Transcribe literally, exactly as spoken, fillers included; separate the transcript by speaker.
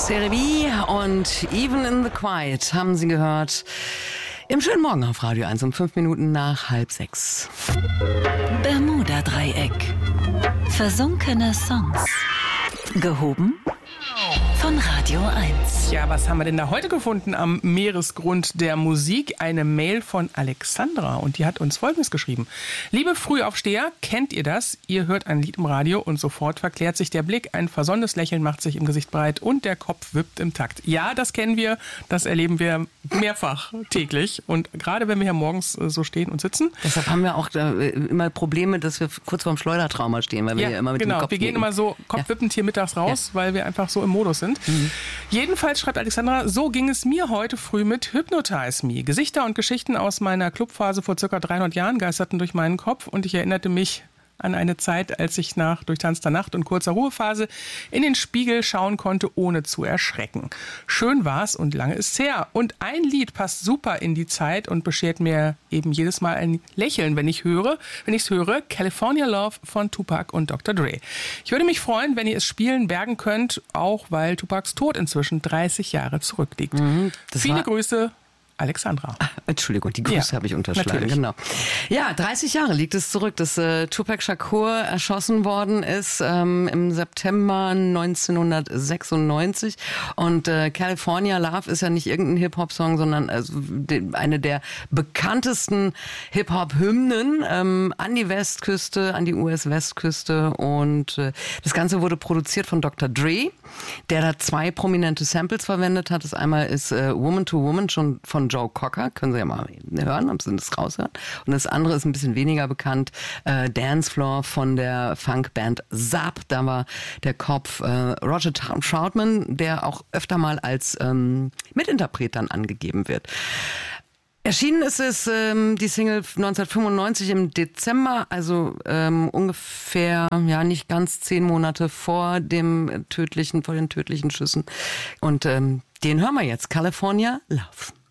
Speaker 1: Cerebi und Even in the Quiet haben Sie gehört im schönen Morgen auf Radio eins um fünf Minuten nach halb sechs.
Speaker 2: Bermuda-Dreieck. Versunkene Songs. Gehoben von Radio eins.
Speaker 3: Ja, was haben wir denn da heute gefunden am Meeresgrund der Musik? Eine Mail von Alexandra und die hat uns Folgendes geschrieben. Liebe Frühaufsteher, kennt ihr das? Ihr hört ein Lied im Radio und sofort verklärt sich der Blick, ein versonnenes Lächeln macht sich im Gesicht breit und der Kopf wippt im Takt. Ja, das kennen wir, das erleben wir mehrfach täglich und gerade wenn wir hier morgens so stehen und sitzen.
Speaker 1: Deshalb haben wir auch äh, immer Probleme, dass wir kurz vorm Schleudertrauma stehen, weil wir
Speaker 3: ja,
Speaker 1: hier immer mit
Speaker 3: genau.
Speaker 1: dem Kopf
Speaker 3: wir gehen
Speaker 1: nicken.
Speaker 3: immer so kopfwippend hier mittags raus, ja. weil wir einfach so im Modus sind. Mhm. Jedenfalls schreibt Alexandra, so ging es mir heute früh mit Hypnotize Me. Gesichter und Geschichten aus meiner Clubphase vor circa dreihundert Jahren geisterten durch meinen Kopf und ich erinnerte mich an eine Zeit, als ich nach durchtanzter Nacht und kurzer Ruhephase in den Spiegel schauen konnte, ohne zu erschrecken. Schön war's und lange ist's her. Und ein Lied passt super in die Zeit und beschert mir eben jedes Mal ein Lächeln, wenn ich höre, wenn ich's höre. California Love von Tupac und Doktor Dre. Ich würde mich freuen, wenn ihr es spielen, bergen könnt, auch weil Tupacs Tod inzwischen dreißig Jahre zurückliegt. Mhm, Viele Grüße, Alexandra.
Speaker 1: Ach, Entschuldigung, die Grüße ja, habe ich unterschlagen.
Speaker 3: Natürlich.
Speaker 1: Genau. Ja, dreißig Jahre liegt es zurück, dass äh, Tupac Shakur erschossen worden ist ähm, im September neunzehnhundertsechsundneunzig. Und äh, California Love ist ja nicht irgendein Hip-Hop-Song, sondern also, die, eine der bekanntesten Hip-Hop-Hymnen ähm, an die Westküste, an die U S-Westküste. Und äh, das Ganze wurde produziert von Doktor Dre, der da zwei prominente Samples verwendet hat. Das einmal ist äh, Woman to Woman, schon von Joe Cocker, können Sie ja mal hören, ob Sie das raushören. Und das andere ist ein bisschen weniger bekannt, äh, Dance Floor von der Funkband Zapp. Da war der Kopf äh, Roger Troutman, der auch öfter mal als ähm, Mitinterpret dann angegeben wird. Erschienen ist es, ähm, die Single neunzehnhundertfünfundneunzig im Dezember, also ähm, ungefähr, ja, nicht ganz zehn Monate vor dem tödlichen, vor den tödlichen Schüssen. Und ähm, den hören wir jetzt, California Love.